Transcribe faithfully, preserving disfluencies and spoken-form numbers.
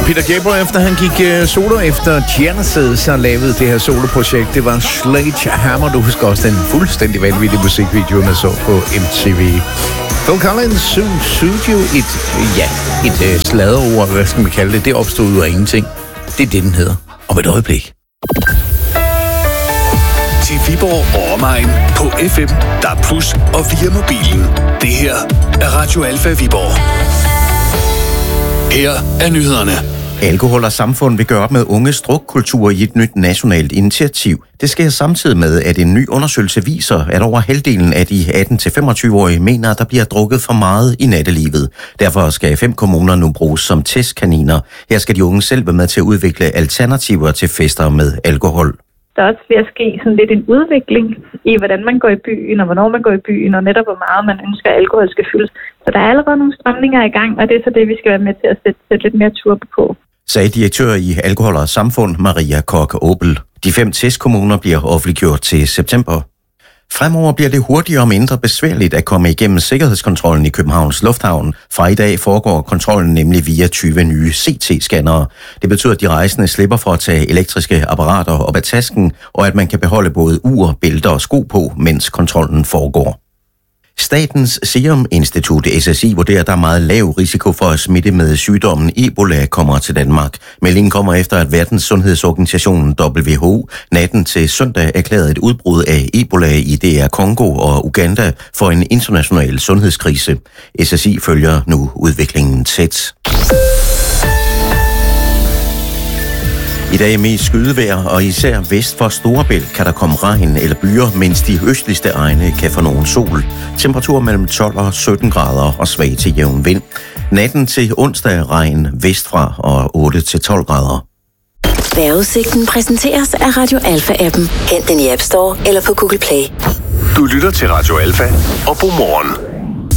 Peter Gabriel, efter han gik uh, solo efter Genesis, så lavede det her soloprojekt. Det var Sledgehammer. Du husker også den fuldstændig vanvittige musikvideo, man så på M T V. Phil Collins sued you et, ja, et uh, sladderord, hvad skal man kalde det? Det opstod ud af ingenting. Det er det, den hedder. Om et øjeblik. Til Viborg og omegn på F M, D A B plus og via mobilen. Det her er Radio Alfa Viborg. Her er nyhederne. Alkohol og Samfund vil gøre op med unges drukkultur i et nyt nationalt initiativ. Det sker samtidig med, at en ny undersøgelse viser, at over halvdelen af de atten til femogtyve-årige mener, at der bliver drukket for meget i nattelivet. Derfor skal fem kommuner nu bruges som testkaniner. Her skal de unge selv være med til at udvikle alternativer til fester med alkohol. Der er også ved at ske sådan lidt en udvikling i, hvordan man går i byen, og hvornår man går i byen, og netop hvor meget man ønsker, at alkohol skal fyldes. Så der er allerede nogle stramninger i gang, og det er så det, vi skal være med til at sætte, sætte lidt mere turbo på. Sagde direktør i Alkohol og Samfund, Maria Koch-Opel. De fem testkommuner bliver offentliggjort til september. Fremover bliver det hurtigere og mindre besværligt at komme igennem sikkerhedskontrollen i Københavns Lufthavn. Fra i dag foregår kontrollen nemlig via tyve nye C T-scannere. Det betyder, at de rejsende slipper for at tage elektriske apparater op af tasken, og at man kan beholde både ur, bælter og sko på, mens kontrollen foregår. Statens Serum Institut, S S I, vurderer, at der er meget lav risiko for at smitte med sygdommen Ebola kommer til Danmark. Meldingen kommer efter, at Verdens Sundhedsorganisation W H O natten til søndag erklærede et udbrud af Ebola i D R Congo og Uganda for en international sundhedskrise. S S I følger nu udviklingen tæt. I dag er mest skydevejr, og især vest for Storebælt kan der komme regn eller byer, mens de østligste egne kan få nogen sol. Temperatur mellem tolv og sytten grader og svag til jævn vind. Natten til onsdag regn vestfra og otte til tolv grader. Vejrudsigten præsenteres af Radio Alfa-appen. Hent den i App Store eller på Google Play. Du lytter til Radio Alfa, og god morgen.